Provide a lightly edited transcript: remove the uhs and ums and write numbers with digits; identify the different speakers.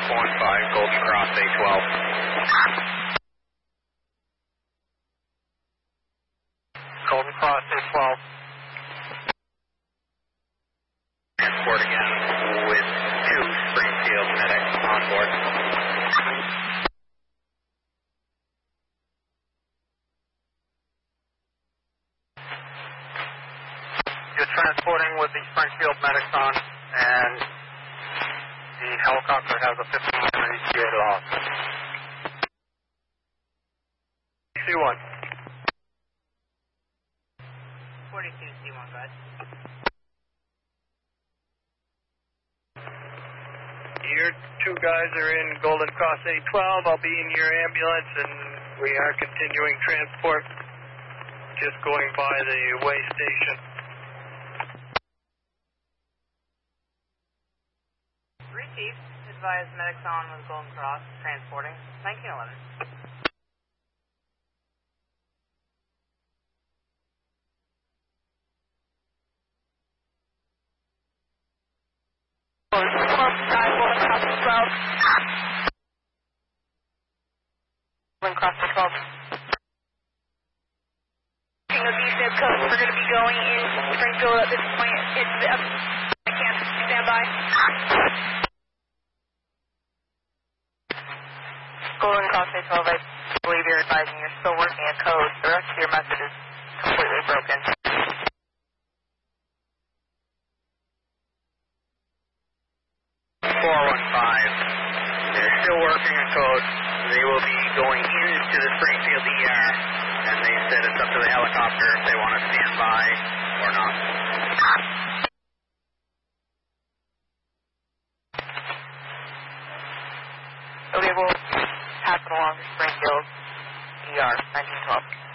Speaker 1: 415, Golden Cross A12. Golden Cross A12. Transport again with 2 Springfield medics on board. You're transporting with the Springfield medics on, and the helicopter has a 15-minute ETA loss. C1.
Speaker 2: 42 C1, go ahead.
Speaker 1: Your 2 guys are in Golden Cross A12. I'll be in your ambulance, and we are continuing transport. Just going by the way station.
Speaker 2: Received. Advise medics on with Golden Cross, transporting 1911. Golden Cross 12. King of these zip codes, we're going to be going in Springfield at this point. It's up. I can't stand by. Golden Cross A12, I believe you're advising you're still working a code. The rest of your message is completely broken.
Speaker 1: They're still working a code. They will be going into the Springfield ER, and they said it's up to the helicopter if they want to stand by or not.
Speaker 2: Okay, we'll pass it along to Springfield ER 1912.